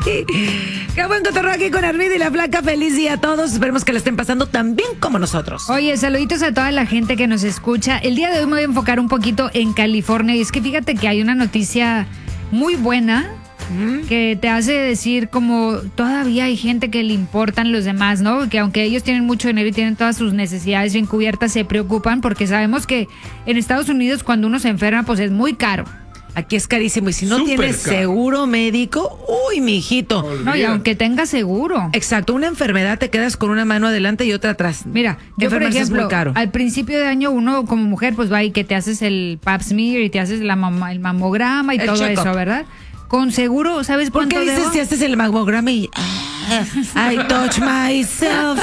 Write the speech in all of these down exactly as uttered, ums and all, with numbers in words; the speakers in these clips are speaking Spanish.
Qué buen cotorreo aquí con Armida y la Flaca. Feliz día a todos. Esperemos que la estén pasando tan bien como nosotros. Oye, saluditos a toda la gente que nos escucha. El día de hoy me voy a enfocar un poquito en California. Y es que fíjate que hay una noticia muy buena que te hace decir como todavía hay gente que le importan los demás, ¿no? Que aunque ellos tienen mucho dinero y tienen todas sus necesidades bien cubiertas, se preocupan porque sabemos que en Estados Unidos cuando uno se enferma, pues es muy caro. Aquí es carísimo. Y si no Súper tienes caro. seguro médico, uy, mijito. Olvídate. No, y aunque tengas seguro. Exacto, una enfermedad te quedas con una mano adelante y otra atrás. Mira, yo por Enfermarse es ejemplo, muy caro. al principio de año uno como mujer pues va y que te haces el pap smear y te haces la mama- el mamograma y El todo check-up. eso, ¿verdad? Con seguro, ¿sabes ¿Por cuánto qué dices debo? si haces el mamograma y ah, I touch myself?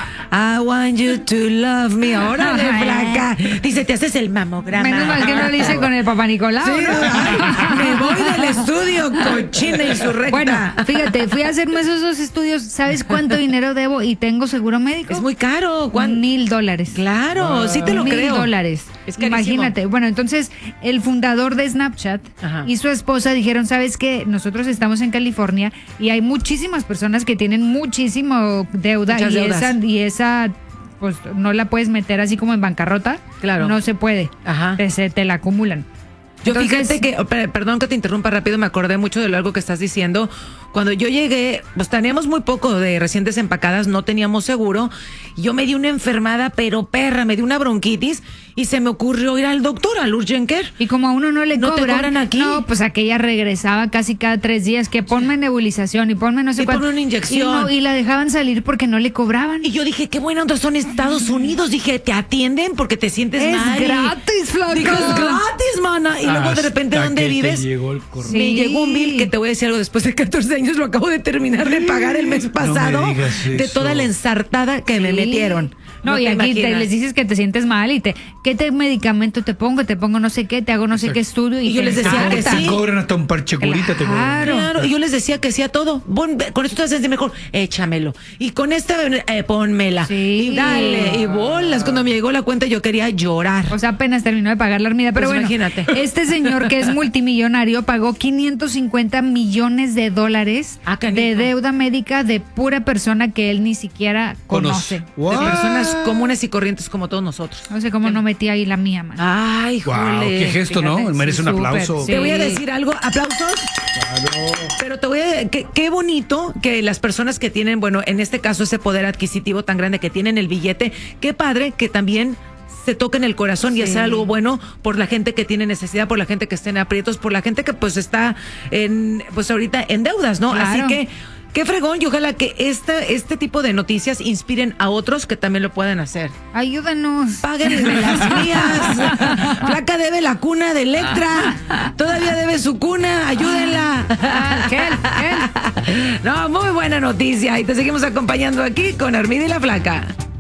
I want you to love me. Ahora de Flaca. Dice, te haces el mamograma. Menos mal que no lo hice con el papá Nicolau, Sí, ¿no? ay, me voy del estudio, cochina insurrecta. Bueno, fíjate, fui a hacerme esos dos estudios. ¿Sabes cuánto dinero debo? Y tengo seguro médico. Es muy caro. ¿Cuán- Mil dólares. Claro, sí te lo Mil creo. dólares. Es carísimo. Imagínate. Bueno, entonces el fundador de Snapchat Ajá. y su esposa dijeron, ¿sabes qué? Nosotros estamos en California y hay muchísimas personas que tienen muchísimo deuda Muchas y deudas. esa y esa pues no la puedes meter así como en bancarrota. Claro. No se puede. Ajá. Te, se te la acumulan. Yo Entonces- fíjate que, oh, per- perdón que te interrumpa rápido, me acordé mucho de lo algo que estás diciendo. Cuando yo llegué, pues teníamos muy poco de recién desempacadas, no teníamos seguro. Yo me di una enfermada, pero perra, me di una bronquitis y se me ocurrió ir al doctor, al Urgent Care. Y como a uno no le ¿No te cobran, cobran aquí? no, pues aquella regresaba casi cada tres días, que ponme nebulización y ponme no sé Y cuánto. ponme una inyección. Y, no, y la dejaban salir porque no le cobraban. Y yo dije, qué buena onda son Estados Unidos. Dije, te atienden porque te sientes Es mal. y- gratis, flaca. Dije, es gratis, mana. Y luego de repente, Hasta ¿dónde que te vives? llegó el correo. Me Sí. llegó un bill que te voy a decir algo, después de catorce años lo acabo de terminar de pagar el mes pasado digas de eso. toda la ensartada que me Sí. metieron. No, y te aquí te, imaginas. les dices que te sientes mal y te, ¿qué te medicamento te pongo? Te pongo no sé qué, te hago no sé qué estudio y, Y yo te les decía que ensartan. sí. Te cobran hasta un parche curita, te cobran. Claro. Claro, y yo les decía que hacía todo. Bon, ve- con esto te haces de mejor, échamelo. Y con esta, eh, pónmela. Sí. Y dale. Y bolas, cuando me llegó la cuenta yo quería llorar. O sea, apenas terminó de pagar la Armida. Pero Pues bueno, imagínate. este señor que es multimillonario pagó quinientos cincuenta millones de dólares Ah, canijo. de deuda médica de pura persona que él ni siquiera conoce. de What? personas comunes y corrientes como todos nosotros. No sé cómo no metí ahí la mía, man. Ay, Wow, jole. qué gesto, ¿no? Fíjate, Merece sí, un súper, aplauso. sí. Te voy a decir algo, aplausos. Claro. Pero te voy a qué, qué bonito que las personas que tienen, bueno, en este caso ese poder adquisitivo tan grande que tienen el billete, qué padre que también se toquen el corazón y Sí. hacer algo bueno por la gente que tiene necesidad, por la gente que está en aprietos, por la gente que pues está en, pues ahorita en deudas, ¿no? Claro. Así que qué fregón y ojalá que este, este tipo de noticias inspiren a otros que también lo puedan hacer. Ayúdanos. Páguenme las mías. Flaca debe la cuna de Electra. Todavía debe su cuna. Ayúdenla. Ah, ¿qué? ¿Qué? No, muy buena noticia. Y te seguimos acompañando aquí con Armida y la Flaca.